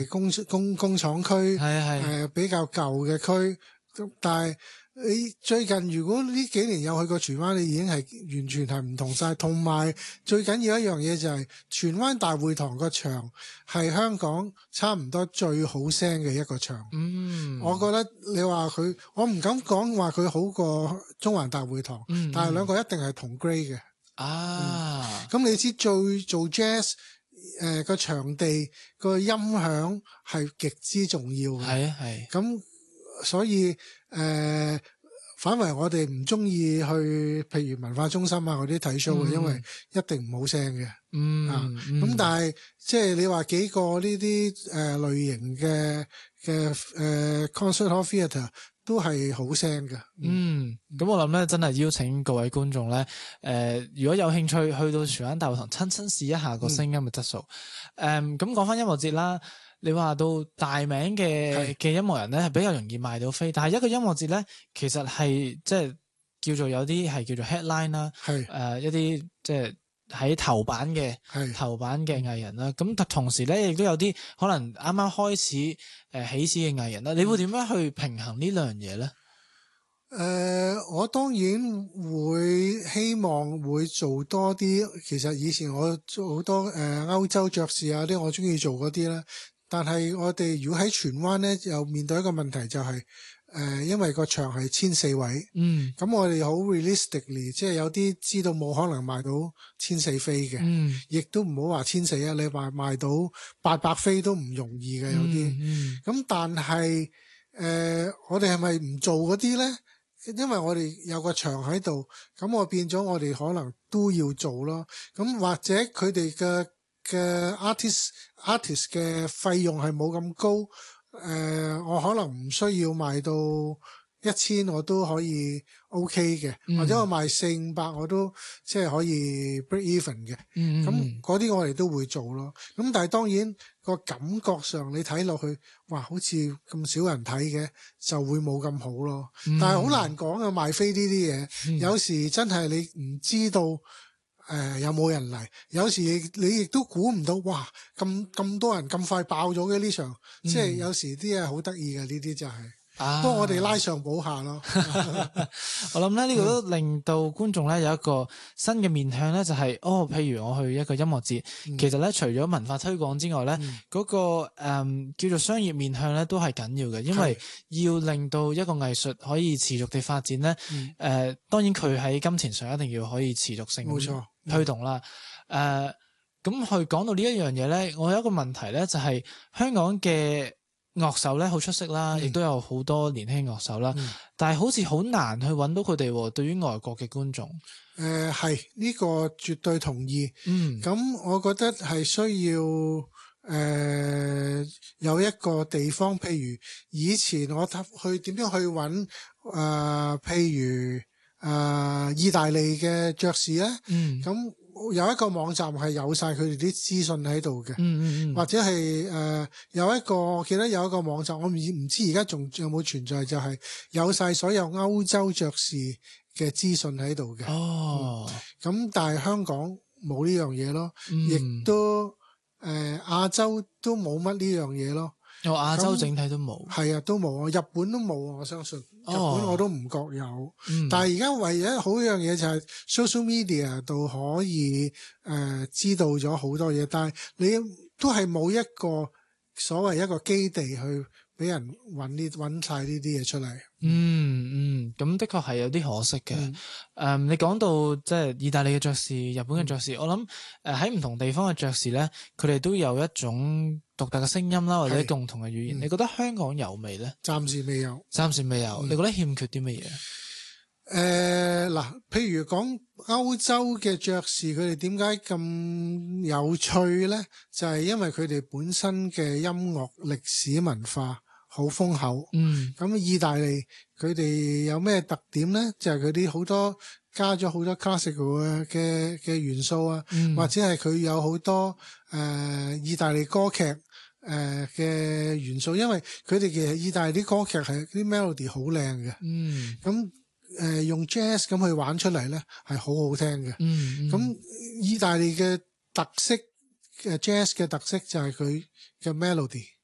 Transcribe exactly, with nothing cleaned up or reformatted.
係工工工廠區， 係係誒比較舊嘅區。但係你最近如果呢幾年有去過荃灣，你已經係完全係唔同晒。同埋最緊要一樣嘢就係荃灣大會堂個場係香港差唔多最好聲嘅一個場。 嗯， 我覺得你話佢，我唔敢講話佢好過中環大會堂， 嗯、 但係兩個一定係同 grade 嘅。 啊， 咁、嗯、你知做做 jazz 誒個場地個音響係極之重要嘅。 係啊係。 咁所以誒、呃，反為我哋唔中意去，譬如文化中心啊嗰啲睇 show 嘅，嗯、因為一定唔好聲嘅。 嗯啊， 嗯咁但係即係你話幾個呢啲誒類型嘅嘅誒 concert hall theatre 都係好聲嘅。 嗯，咁、嗯、我諗咧，真係邀請各位觀眾咧，誒、呃，如果有興趣去到荃灣大會堂親親試一下個聲音嘅質素。誒、嗯，咁講翻音樂節啦。你話到大名嘅嘅音樂人咧，係比較容易賣到飛，但係一個音樂節咧，其實係即係叫做有啲係叫做 headline 啦，誒、呃、一啲即係喺頭版嘅頭版嘅藝人啦。咁同時咧，亦都有啲可能啱啱開始誒、呃、起始嘅藝人啦。你會點樣去平衡呢兩樣嘢咧？ 誒、呃，我當然會希望會做多啲。其實以前我做好多誒歐、呃、洲爵士啊啲，我中意做嗰啲啦。但係我哋如果喺荃灣咧，又面對一個問題就係、是、誒、呃，因為個場係千四位，嗯，咁我哋好 realistically，即係有啲知道冇可能賣到千四飛嘅，嗯，亦都唔好話千四啊，你話賣到八百飛都唔容易嘅有啲，嗯，咁、嗯、但係誒、呃，我哋係咪唔做嗰啲咧？因為我哋有個場喺度，咁我變咗我哋可能都要做咯，咁或者佢哋嘅嘅 artist artist 嘅費用係冇咁高，誒、呃，我可能唔需要賣到一千，我都可以 OK 嘅，嗯、或者我賣四五百，我都即係可以 break even 嘅。咁嗰啲我哋都會做咯。咁但係當然個感覺上你睇落去，哇，好似咁少人睇嘅，就會冇咁好咯。嗯、但係好難講啊，賣飛呢啲嘢，嗯、有時真係你唔知道。誒、呃，有冇人嚟？有時你亦都估唔到，哇！咁咁多人咁快爆咗嘅呢場，嗯、即係有時啲嘢好得意嘅呢啲就係、是。啊！不過我哋拉上補下咯。 我諗咧呢個都令到觀眾咧有一個新嘅面向咧，就係、是、哦，譬如我去一個音樂節，嗯、其實咧除咗文化推廣之外咧，嗰、嗯那個誒、嗯、叫做商業面向咧都係緊要嘅，因為要令到一個藝術可以持續地發展咧，誒、嗯呃，當然佢喺金錢上一定要可以持續性冇錯推動啦。誒、嗯，咁、呃、去講到呢一樣嘢咧，我有一個問題咧，就係、是、香港嘅樂手咧好出色啦，亦、嗯、都有好多年輕樂手啦，嗯、但係好似好難去揾到佢哋。對於外國嘅觀眾， 誒係呢個絕對同意。嗯，咁我覺得係需要誒、呃、有一個地方，譬如以前我去點樣去揾誒、呃，譬如誒、呃、意大利嘅爵士咧，嗯，咁。有一個網站係有晒佢哋啲資訊喺度嘅，嗯嗯嗯，或者係誒、呃、有一個，我記得有一個網站，我唔唔知而家仲有冇存在，就係、是、有晒所有歐洲爵士嘅資訊喺度嘅。哦，咁、嗯、但係香港冇呢樣嘢咯，亦、嗯、都誒、呃、亞洲都冇乜呢樣嘢咯。 哦，亞洲整體都冇， 係啊，都冇啊，日本都冇啊，我相信。日本我都唔覺有，哦、但係而家唯一好一樣嘢就係 social media 度可以誒、呃、知道咗好多嘢，但係你都係冇一個所謂一個基地去俾人揾呢揾晒呢啲嘢出嚟。 嗯嗯，咁、嗯、的確係有啲可惜嘅。誒、嗯嗯，你講到即係意大利嘅爵士、日本嘅爵士，嗯、我諗誒喺唔同地方嘅爵士咧，佢哋都有一種獨特嘅聲音啦，或者共同嘅語言。嗯、你覺得香港有未咧？暫時未有，暫時未有。嗯、你覺得欠缺啲乜嘢？ 誒嗱、呃，譬如講歐洲嘅爵士，佢哋點解咁有趣咧？就係、是、因為佢哋本身嘅音樂歷史文化好豐厚。嗯，咁意大利佢哋有咩特點咧？就係佢哋好多加咗好多 classical 嘅嘅元素啊，嗯、或者係佢有好多誒、呃、意大利歌劇誒嘅、呃、元素，因為佢哋其實意大利啲歌劇係啲 melody 好靚嘅。嗯，咁。誒、呃，用 jazz 咁去玩出嚟咧，係好好聽嘅。嗯，咁、嗯、意大利嘅特色嘅 jazz 嘅特色就係佢嘅 melody。